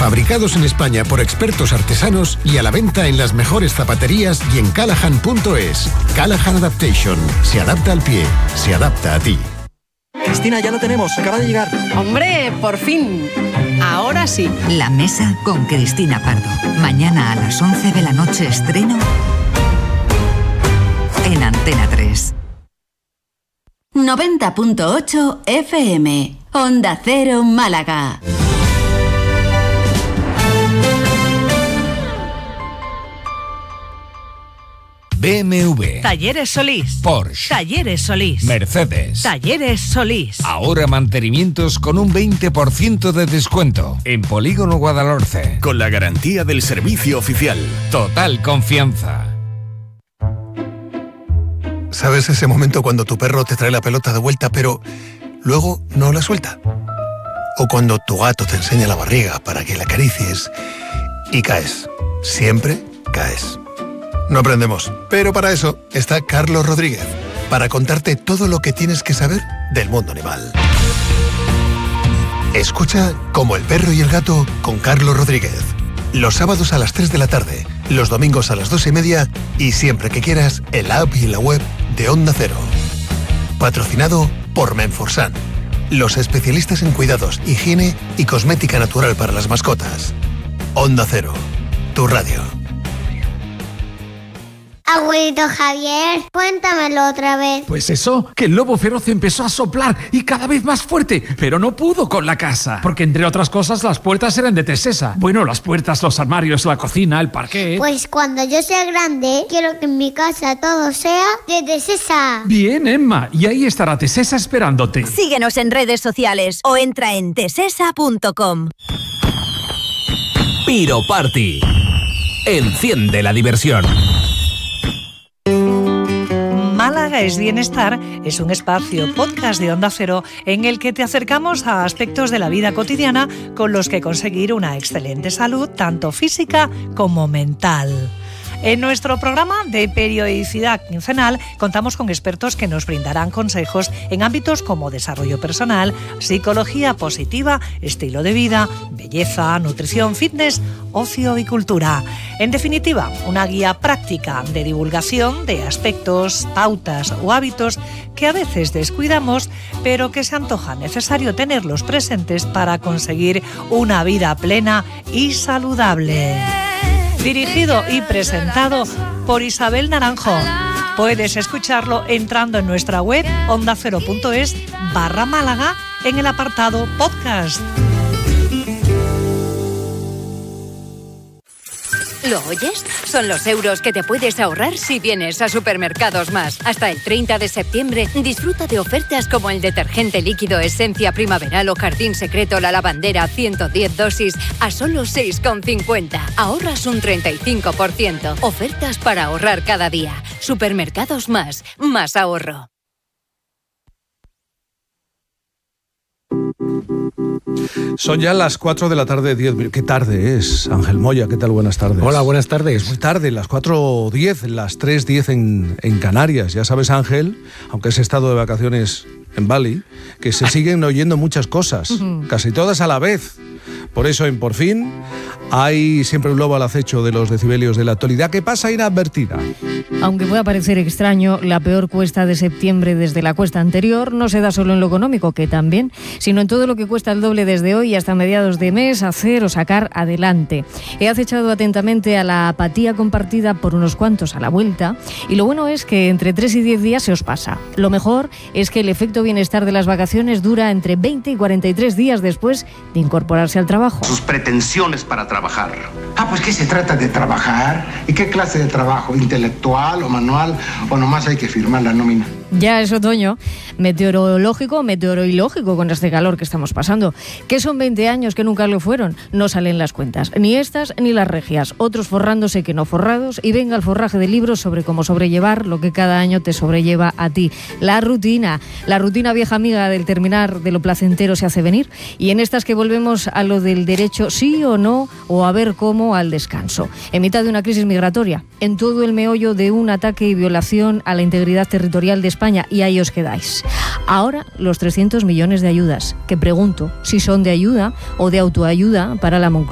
Fabricados en España por expertos artesanos y a la venta en las mejores zapaterías y en Callahan.es. Callahan Adaptation. Se adapta al pie. Se adapta a ti. Cristina, ya lo tenemos. Acaba de llegar. ¡Hombre, por fin! Ahora sí. La Mesa con Cristina Pardo. Mañana a las 11 de la noche estreno en Antena 3. 90.8 FM. Onda Cero Málaga. BMW, Talleres Solís, Porsche, Talleres Solís, Mercedes, Talleres Solís. Ahora mantenimientos con un 20% de descuento en Polígono Guadalhorce. Con la garantía del servicio oficial. Total confianza. ¿Sabes ese momento cuando tu perro te trae la pelota de vuelta pero luego no la suelta? O cuando tu gato te enseña la barriga para que la acaricies y caes. Siempre caes. No aprendemos, pero para eso está Carlos Rodríguez, para contarte todo lo que tienes que saber del mundo animal. Escucha Como el perro y el gato con Carlos Rodríguez. Los sábados a las 3 de la tarde, los domingos a las 2:30 y siempre que quieras en la app y en la web de Onda Cero. Patrocinado por Menforsan, los especialistas en cuidados, higiene y cosmética natural para las mascotas. Onda Cero, tu radio. Abuelito Javier, cuéntamelo otra vez. Pues eso, que el lobo feroz empezó a soplar y cada vez más fuerte, pero no pudo con la casa, porque entre otras cosas las puertas eran de Tesesa. Bueno, las puertas, los armarios, la cocina, el parquet. Pues cuando yo sea grande, quiero que en mi casa todo sea de Tesesa. Bien, Emma, y ahí estará Tesesa esperándote. Síguenos en redes sociales o entra en tesesa.com. Piro Party. Enciende la diversión. Málaga es Bienestar es un espacio podcast de Onda Cero en el que te acercamos a aspectos de la vida cotidiana con los que conseguir una excelente salud, tanto física como mental. En nuestro programa de periodicidad quincenal contamos con expertos que nos brindarán consejos en ámbitos como desarrollo personal, psicología positiva, estilo de vida, belleza, nutrición, fitness, ocio y cultura. En definitiva, una guía práctica de divulgación de aspectos, pautas o hábitos que a veces descuidamos, pero que se antoja necesario tenerlos presentes para conseguir una vida plena y saludable. Dirigido y presentado por Isabel Naranjo. Puedes escucharlo entrando en nuestra web ondacero.es/Málaga en el apartado podcast. ¿Lo oyes? Son los euros que te puedes ahorrar si vienes a Supermercados Más. Hasta el 30 de septiembre, disfruta de ofertas como el detergente líquido Esencia Primaveral o Jardín Secreto La Lavandera 110 dosis a solo 6,50. Ahorras un 35%. Ofertas para ahorrar cada día. Supermercados Más. Más ahorro. Son ya las 4 de la tarde, 10. ¿Qué tarde es? Ángel Moya, ¿qué tal? Buenas tardes. Hola, buenas tardes. Muy tarde, las 4:10, las 3:10 en Canarias. Ya sabes, Ángel, aunque has estado de vacaciones en Bali, que se siguen oyendo muchas cosas, casi todas a la vez. Por eso, en Por Fin, hay siempre un lobo al acecho de los decibelios de la actualidad que pasa inadvertida. Aunque pueda parecer extraño, la peor cuesta de septiembre desde la cuesta anterior no se da solo en lo económico, que también, sino en todo lo que cuesta el doble desde hoy hasta mediados de mes hacer o sacar adelante. He acechado atentamente a la apatía compartida por unos cuantos a la vuelta y lo bueno es que entre 3 y 10 días se os pasa. Lo mejor es que el efecto bienestar de las vacaciones dura entre 20 y 43 días después de incorporarse al trabajo. Sus pretensiones para trabajar. Pues ¿qué se trata de trabajar? ¿Y qué clase de trabajo? ¿Intelectual o manual? ¿O nomás hay que firmar la nómina? Ya es otoño, meteoroilógico con este calor que estamos pasando. Que son 20 años que nunca lo fueron. No salen las cuentas, ni estas ni las regias. Otros forrándose que no forrados y venga el forraje de libros sobre cómo sobrellevar lo que cada año te sobrelleva a ti. La rutina vieja amiga del terminar de lo placentero se hace venir. Y en estas que volvemos a lo del derecho sí o no, o a ver cómo al descanso. En mitad de una crisis migratoria, en todo el meollo de un ataque y violación a la integridad territorial de España, y ahí os quedáis. Ahora los 300 millones de ayudas, que pregunto si son de ayuda o de autoayuda para la Moncloa.